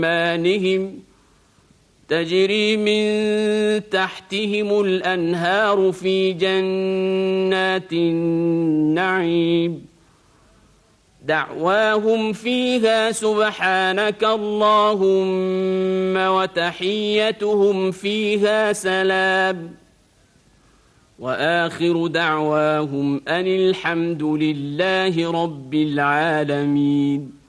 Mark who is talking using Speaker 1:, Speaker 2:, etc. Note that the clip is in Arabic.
Speaker 1: أيمانهم تجري من تحتهم الأنهار في جنات النعيم دعواهم فيها سبحانك اللهم وتحيتهم فيها سلام وآخر دعواهم أن الحمد لله رب العالمين.